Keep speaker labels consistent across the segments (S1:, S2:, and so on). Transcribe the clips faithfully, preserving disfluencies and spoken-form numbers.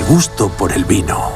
S1: el gusto por el vino.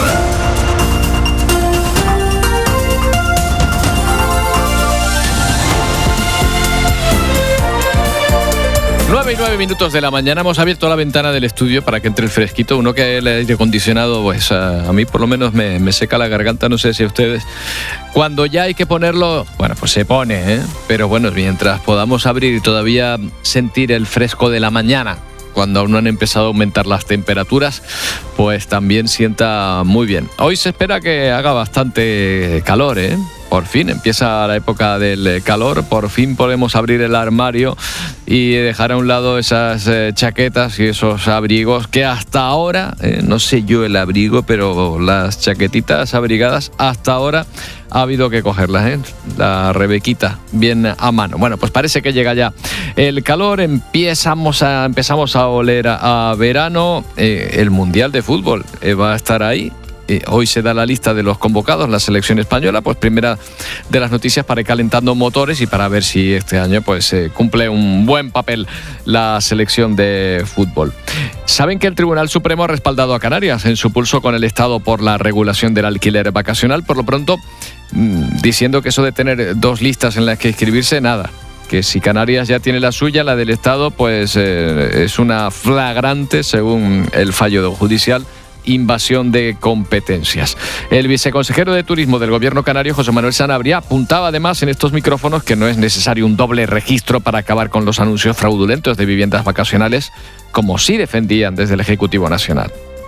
S2: nueve y nueve minutos de la mañana. Hemos abierto la ventana del estudio para que entre el fresquito. Uno que el aire acondicionado, pues a, a mí por lo menos me, me seca la garganta. No sé si a ustedes. Cuando ya hay que ponerlo, bueno, pues se pone, ¿eh? Pero bueno, mientras podamos abrir y todavía sentir el fresco de la mañana, cuando aún no han empezado a aumentar las temperaturas, pues también sienta muy bien. Hoy se espera que haga bastante calor, ¿eh? Por fin empieza la época del calor, por fin podemos abrir el armario y dejar a un lado esas eh, chaquetas y esos abrigos que hasta ahora, eh, no sé yo el abrigo, pero las chaquetitas abrigadas hasta ahora ha habido que cogerlas, ¿eh? La Rebequita, bien a mano. Bueno, pues parece que llega ya el calor, empezamos a, empezamos a oler a, a verano, eh, el Mundial de Fútbol eh, va a estar ahí. Eh, hoy se da la lista de los convocados, la selección española, pues primera de las noticias para ir calentando motores y para ver si este año pues eh, cumple un buen papel la selección de fútbol. Saben que el Tribunal Supremo ha respaldado a Canarias en su pulso con el Estado por la regulación del alquiler vacacional, por lo pronto mmm, diciendo que eso de tener dos listas en las que inscribirse, nada. Que si Canarias ya tiene la suya, la del Estado, pues eh, es una flagrante, según el fallo judicial, invasión de competencias. El viceconsejero de Turismo del Gobierno canario, José Manuel Sanabria, apuntaba además en estos micrófonos que no es necesario un doble registro para acabar con los anuncios fraudulentos de viviendas vacacionales, como sí defendían desde el Ejecutivo Nacional.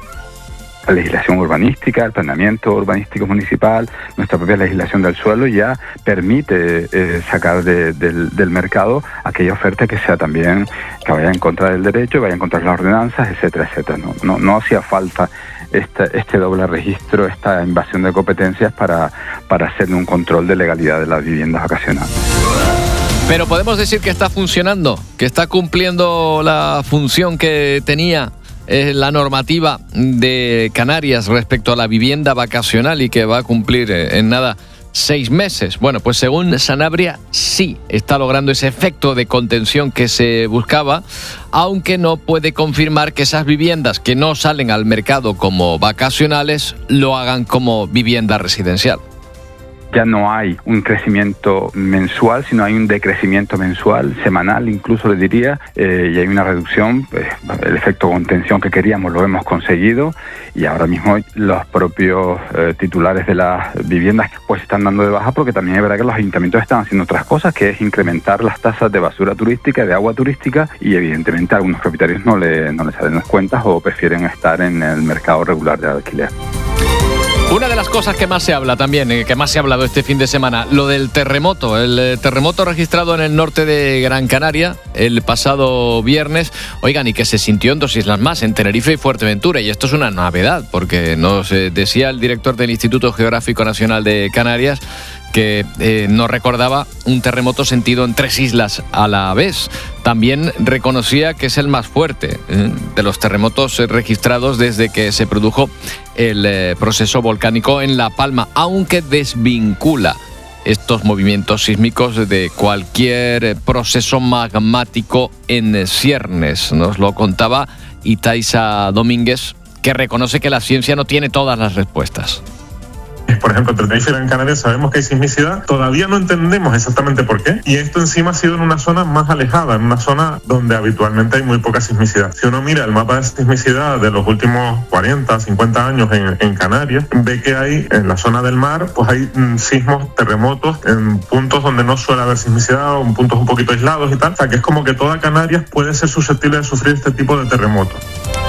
S3: La legislación urbanística, el planeamiento urbanístico municipal, nuestra propia legislación del suelo ya permite eh, sacar de, del, del mercado aquella oferta que sea también, que vaya en contra del derecho, vaya en contra de las ordenanzas, etcétera, etcétera. No, no, no hacía falta este, este doble registro, esta invasión de competencias para, para hacer un control de legalidad de las viviendas vacacionales.
S2: Pero podemos decir que está funcionando, que está cumpliendo la función que tenía es la normativa de Canarias respecto a la vivienda vacacional y que va a cumplir en nada seis meses. Bueno, pues según Sanabria sí está logrando ese efecto de contención que se buscaba, aunque no puede confirmar que esas viviendas que no salen al mercado como vacacionales lo hagan como vivienda residencial.
S3: Ya no hay un crecimiento mensual, sino hay un decrecimiento mensual, semanal incluso le diría, eh, y hay una reducción, pues, el efecto contención que queríamos lo hemos conseguido y ahora mismo los propios eh, titulares de las viviendas pues están dando de baja porque también es verdad que los ayuntamientos están haciendo otras cosas, que es incrementar las tasas de basura turística, de agua turística y evidentemente a algunos propietarios no, le, no les salen las cuentas o prefieren estar en el mercado regular de alquiler.
S2: Una de las cosas que más se habla también, eh, que más se ha hablado este fin de semana, lo del terremoto. El eh, terremoto registrado en el norte de Gran Canaria el pasado viernes, oigan, y que se sintió en dos islas más, en Tenerife y Fuerteventura. Y esto es una novedad, porque nos eh, decía el director del Instituto Geográfico Nacional de Canarias que eh, no recordaba un terremoto sentido en tres islas a la vez. También reconocía que es el más fuerte eh, de los terremotos eh, registrados desde que se produjo el eh, proceso volcánico en La Palma, aunque desvincula estos movimientos sísmicos de cualquier proceso magmático en ciernes. Nos lo contaba Itaiza Domínguez, que reconoce que la ciencia no tiene todas las respuestas.
S4: Por ejemplo, en Tenerife y Gran Canaria sabemos que hay sismicidad, todavía no entendemos exactamente por qué, y esto encima ha sido en una zona más alejada, en una zona donde habitualmente hay muy poca sismicidad. Si uno mira el mapa de sismicidad de los últimos cuarenta, cincuenta años en, en Canarias, ve que hay en la zona del mar, pues hay mm, sismos, terremotos en puntos donde no suele haber sismicidad o en puntos un poquito aislados y tal, o sea que es como que toda Canarias puede ser susceptible de sufrir este tipo de terremotos.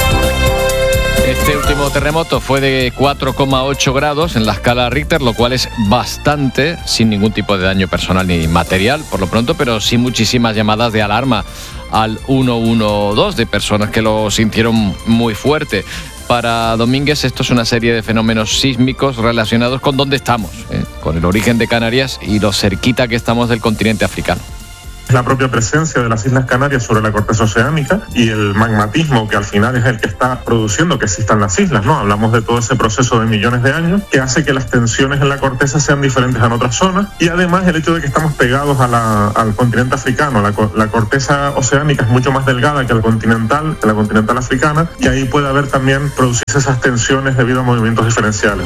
S2: Este último terremoto fue de cuatro coma ocho grados en la escala Richter, lo cual es bastante, sin ningún tipo de daño personal ni material, por lo pronto, pero sí muchísimas llamadas de alarma al uno uno dos de personas que lo sintieron muy fuerte. Para Domínguez esto es una serie de fenómenos sísmicos relacionados con dónde estamos, ¿eh? Con el origen de Canarias y lo cerquita que estamos del continente africano.
S4: la propia presencia de las Islas Canarias sobre la corteza oceánica y el magmatismo que al final es el que está produciendo que existan las islas, ¿no? Hablamos de todo ese proceso de millones de años que hace que las tensiones en la corteza sean diferentes en otras zonas, y además el hecho de que estamos pegados a la, al continente africano. La, la corteza oceánica es mucho más delgada que la continental, que la continental africana, y ahí puede haber también producirse esas tensiones debido a movimientos diferenciales.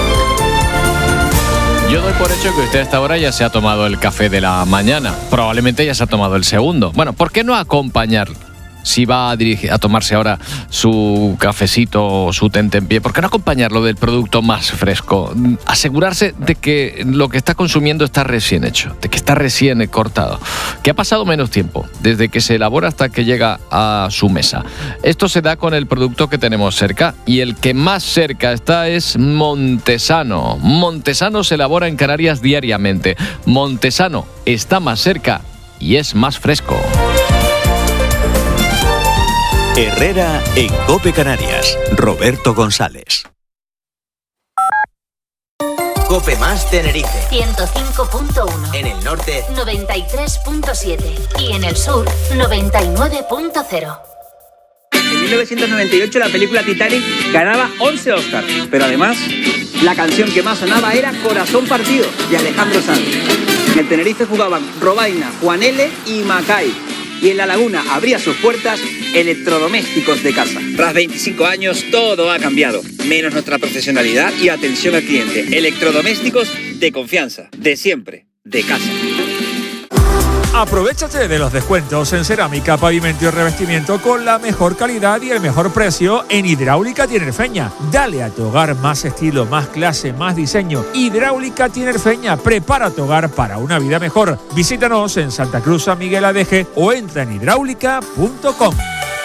S2: Yo doy por hecho que usted a esta hora ya se ha tomado el café de la mañana. Probablemente ya se ha tomado el segundo. Bueno, ¿por qué no acompañar? Si va a, dirigir, a tomarse ahora su cafecito o su tentempié, ¿por qué no acompañarlo del producto más fresco? Asegurarse de que lo que está consumiendo está recién hecho, de que está recién cortado, que ha pasado menos tiempo desde que se elabora hasta que llega a su mesa. Esto se da con el producto que tenemos cerca, y el que más cerca está es Montesano. Montesano se elabora en Canarias diariamente. Montesano está más cerca y es más fresco.
S1: Herrera en COPE Canarias. Roberto González. COPE más Tenerife.
S5: ciento cinco punto uno.
S1: En el norte,
S5: noventa y tres punto siete. Y en el sur, noventa y nueve punto cero.
S6: En mil novecientos noventa y ocho la película Titanic ganaba once Oscars, pero además la canción que más sonaba era Corazón Partido, de Alejandro Sanz. En el Tenerife jugaban Robaina, Juan L. y Macay. Y en La Laguna abría sus puertas Electrodomésticos de Casa. Tras veinticinco años, todo ha cambiado, menos nuestra profesionalidad y atención al cliente. Electrodomésticos de confianza, de siempre, de casa.
S7: Aprovéchate de los descuentos en cerámica, pavimento y revestimiento con la mejor calidad y el mejor precio en Hidráulica Tinerfeña. Dale a tu hogar más estilo, más clase, más diseño. Hidráulica Tinerfeña, prepara tu hogar para una vida mejor. Visítanos en Santa Cruz, San Miguel Adeje o entra en hidráulica punto com.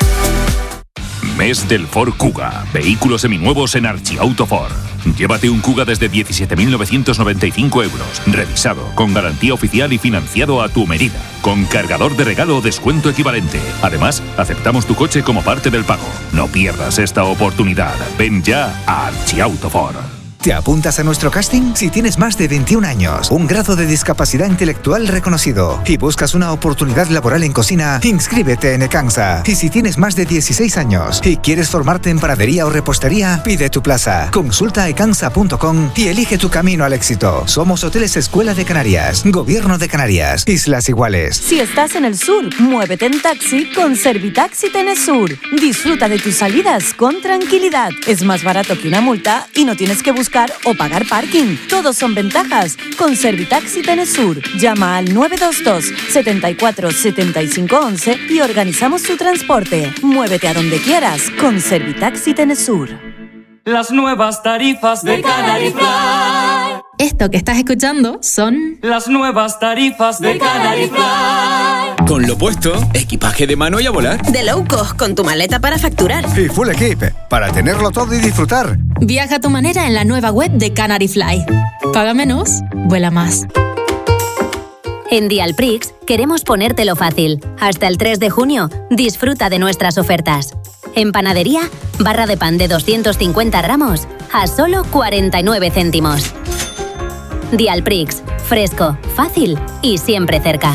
S8: Mes del Ford Kuga. Vehículos seminuevos en Archiauto Ford. Llévate un Kuga desde diecisiete mil novecientos noventa y cinco euros. Revisado, con garantía oficial y financiado a tu medida. Con cargador de regalo o descuento equivalente. Además, aceptamos tu coche como parte del pago. No pierdas esta oportunidad. Ven ya a Archiauto Ford.
S9: ¿Te apuntas a nuestro casting? Si tienes más de veintiún años, un grado de discapacidad intelectual reconocido y buscas una oportunidad laboral en cocina, inscríbete en Ecansa. Y si tienes más de dieciséis años y quieres formarte en panadería o repostería, pide tu plaza. Consulta ecansa punto com y elige tu camino al éxito. Somos Hoteles Escuela de Canarias, Gobierno de Canarias, Islas Iguales.
S10: Si estás en el sur, muévete en taxi con Servitaxi Tenesur. Disfruta de tus salidas con tranquilidad. Es más barato que una multa y no tienes que buscar o pagar parking. Todos son ventajas. Con Servitaxi Tenesur. Llama al nueve dos dos, setenta y cuatro, setenta y cinco once y organizamos tu transporte. Muévete a donde quieras con Servitaxi Tenesur.
S11: Las nuevas tarifas de Canary Fly.
S12: Esto que estás escuchando son
S11: las nuevas tarifas de Canary Fly.
S13: Con lo puesto, equipaje de mano y a volar.
S14: De low cost, con tu maleta para facturar.
S9: Y full equip, para tenerlo todo y disfrutar.
S12: Viaja a tu manera en la nueva web de Canary Fly. Paga menos, vuela más.
S5: En Dialprix queremos ponértelo fácil. Hasta el tres de junio, disfruta de nuestras ofertas. En panadería, barra de pan de doscientos cincuenta gramos a solo cuarenta y nueve céntimos. Dialprix, fresco, fácil y siempre cerca.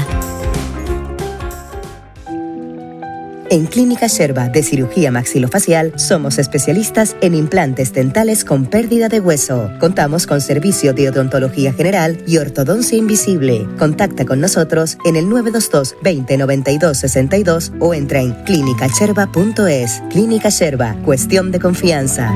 S15: En Clínica Sherba de Cirugía Maxilofacial somos especialistas en implantes dentales con pérdida de hueso. Contamos con servicio de odontología general y ortodoncia invisible. Contacta con nosotros en el nueve dos dos, veinte, noventa y dos, sesenta y dos o entra en clínica sherba punto es. Clínica Sherba, cuestión de confianza.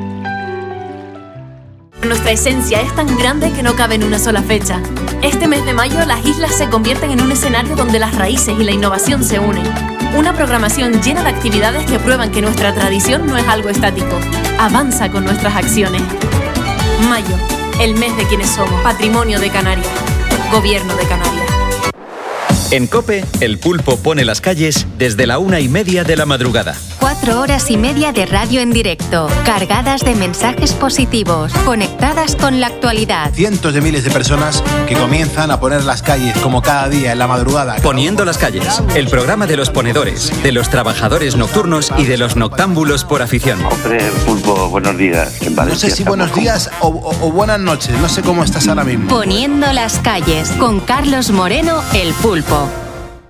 S16: Nuestra esencia es tan grande que no cabe en una sola fecha. Este mes de mayo las islas se convierten en un escenario donde las raíces y la innovación se unen. Una programación llena de actividades que prueban que nuestra tradición no es algo estático. Avanza con nuestras acciones. Mayo, el mes de quienes somos. Patrimonio de Canarias. Gobierno de Canarias.
S1: En COPE, el pulpo pone las calles desde la una y media de la madrugada.
S17: Cuatro horas y media de radio en directo, cargadas de mensajes positivos, conectadas con la actualidad.
S18: Cientos de miles de personas que comienzan a poner las calles como cada día en la madrugada.
S1: Poniendo las calles, el programa de los ponedores, de los trabajadores nocturnos y de los noctámbulos por afición.
S19: Hombre, pulpo, buenos días.
S18: No sé si buenos días o, o, o buenas noches, no sé cómo estás ahora mismo.
S17: Poniendo las calles, con Carlos Moreno, el pulpo.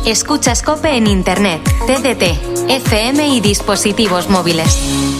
S17: Escuchas COPE en Internet, T D T, F M y dispositivos móviles.